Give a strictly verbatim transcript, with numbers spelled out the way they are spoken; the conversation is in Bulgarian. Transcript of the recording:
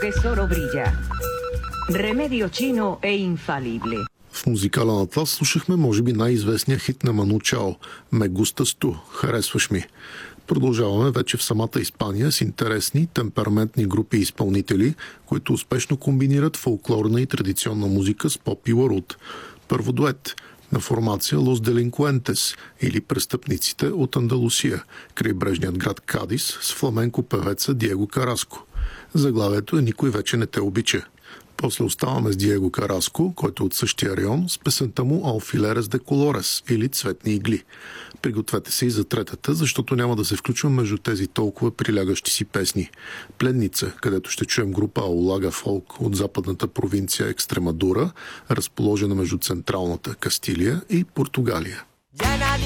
que solo brilla. Remedio chino e infalible. В музикален атлас слушахме може би най-известния хит на Ману Чао «Ме густас ту», «Харесваш ми». Продължаваме вече в самата Испания с интересни, темпераментни групи изпълнители, които успешно комбинират фолклорна и традиционна музика с поп и ларут. Първо дует на формация Los Delincuentes или Престъпниците от Андалусия, крайбрежният град Кадис с фламенко певеца Диего Караско. Заглавието е «Никой вече не те обича». После оставаме с Диего Караско, който е от същия район, с песента му Alfileres de Colores или Цветни игли. Пригответе се и за третата, защото няма да се включвам между тези толкова прилягащи си песни. Пленница, където ще чуем група Аулага Фолк от западната провинция Екстремадура, разположена между централната Кастилия и Португалия. Ya nadie